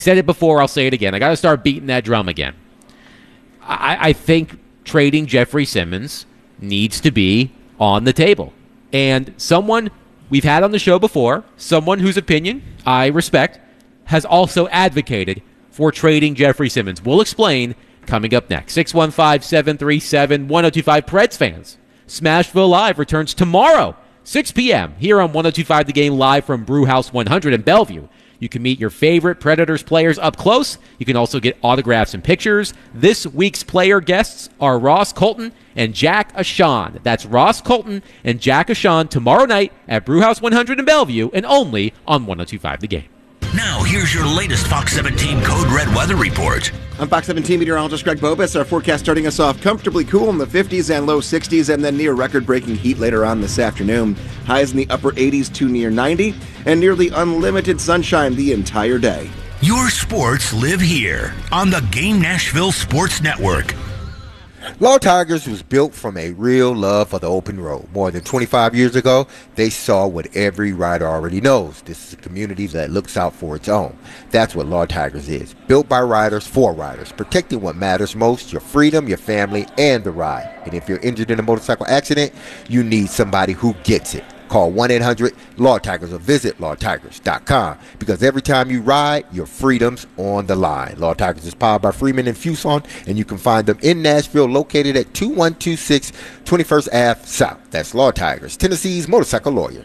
Said it before, I'll say it again. I got to start beating that drum again. I think trading Jeffrey Simmons needs to be on the table. And someone we've had on the show before, someone whose opinion I respect, has also advocated for trading Jeffrey Simmons. We'll explain coming up next. 615-737-1025. Preds fans, Smashville Live returns tomorrow, 6 p.m. here on 1025 The Game, live from Brewhouse 100 in Bellevue. You can meet your favorite Predators players up close. You can also get autographs and pictures. This week's player guests are Ross Colton and Jack Ashan. That's Ross Colton and Jack Ashan tomorrow night at Brewhouse 100 in Bellevue and only on 1025 The Game. Now, here's your latest Fox 17 Code Red weather report. I'm Fox 17 meteorologist Greg Bobus. Our forecast starting us off comfortably cool in the 50s and low 60s, and then near record-breaking heat later on this afternoon. Highs in the upper 80s to near 90, and nearly unlimited sunshine the entire day. Your sports live here on the Game Nashville Sports Network. Law Tigers was built from a real love for the open road. More than 25 years ago, they saw what every rider already knows. This is a community that looks out for its own. That's what Law Tigers is. Built by riders for riders, protecting what matters most, your freedom, your family, and the ride. And if you're injured in a motorcycle accident, you need somebody who gets it. Call 1-800-LAW-TIGERS or visit lawtigers.com, because every time you ride, your freedom's on the line. Law Tigers is powered by Freeman and Fuson, and you can find them in Nashville, located at 2126 21st Ave South. That's Law Tigers, Tennessee's motorcycle lawyer.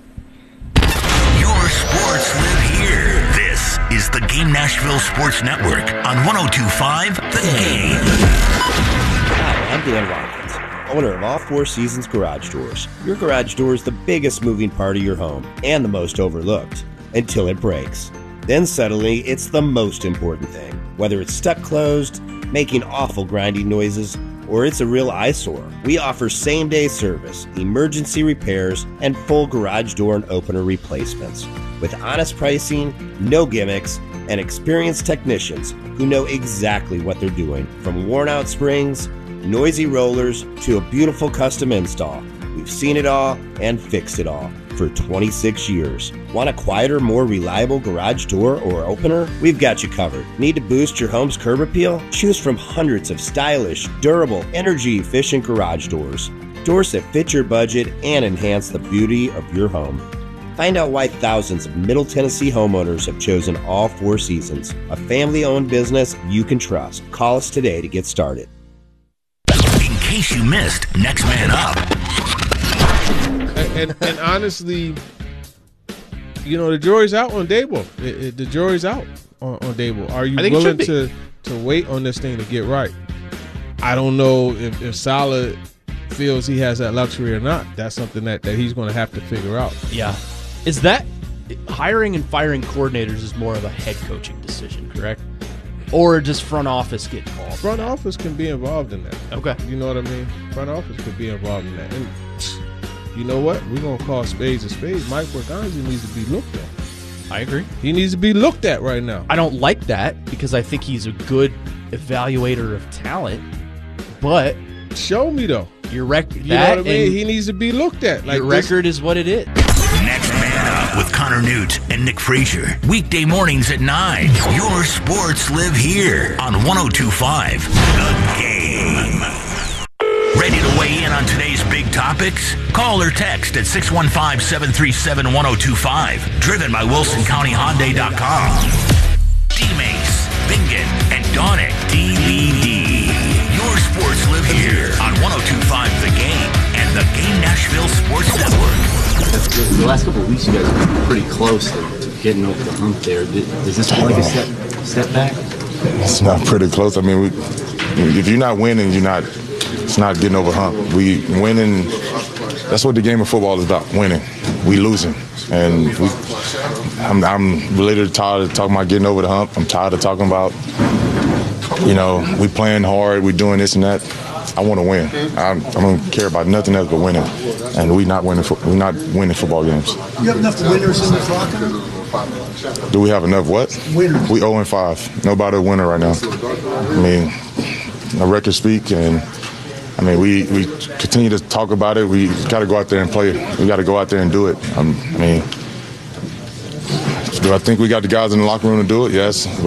Your sports live here. This is the Game Nashville Sports Network on 1025 The Game. Hi, I'm Dan Watkins, owner of All Four Seasons Garage Doors. Your garage door is the biggest moving part of your home and the most overlooked until it breaks. Then suddenly, it's the most important thing. Whether it's stuck closed, making awful grinding noises, or it's a real eyesore, we offer same-day service, emergency repairs, and full garage door and opener replacements. With honest pricing, no gimmicks, and experienced technicians who know exactly what they're doing. From worn-out springs, noisy rollers, to a beautiful custom install, we've seen it all and fixed it all for 26 years. Want a quieter, more reliable garage door or opener? We've got you covered. Need to boost your home's curb appeal? Choose from hundreds of stylish, durable, energy-efficient garage doors. Doors that fit your budget and enhance the beauty of your home. Find out why thousands of Middle Tennessee homeowners have chosen All Four Seasons, a family-owned business you can trust. Call us today to get started. In case you missed Next Man Up. And honestly, you know, the jury's out on Dable. The jury's out on Dable. Are you willing to wait on this thing to get right? I don't know if Saleh feels he has that luxury or not. That's something that he's going to have to figure out. Yeah. Is that hiring and firing coordinators is more of a head coaching decision, correct? Or does front office get involved? Front office can be involved in that. Okay. You know what I mean? Front office could be involved in that. And you know what? We're going to call spades a spade. Mike Borgonzi needs to be looked at. I agree. He needs to be looked at right now. I don't like that because I think he's a good evaluator of talent, but show me though. Your record, you know what I mean? He needs to be looked at. Like your record is what it is. Next Man Up with Connor Newt and Nick Frazier. Weekday mornings at 9. Your sports live here on 1025 The Game. Ready to weigh in on today's big topics? Call or text at 615-737-1025. Driven by WilsonCountyHyundai.com. D-Mace, Bingen, and Donick DVD. Your sports live here on 1025 The Game and the Game Nashville Sports Network. The last couple of weeks, you guys have been pretty close to getting over the hump there. Does this feel like a step back? It's not pretty close. I mean, if you're not winning, it's not getting over hump. We winning, that's what the game of football is about, winning. We losing. And I'm literally tired of talking about getting over the hump. I'm tired of talking about, you know, we playing hard, we doing this and that. I want to win. I don't care about nothing else but winning. And we're not winning football games. You have enough winners in this locker room? Do we have enough what? Winners. We 0-5. Nobody a winner right now. I mean, the record speak, and I mean, we continue to talk about it. We got to go out there and play it. We got to go out there and do it. I mean, Do I think we got the guys in the locker room to do it? Yes.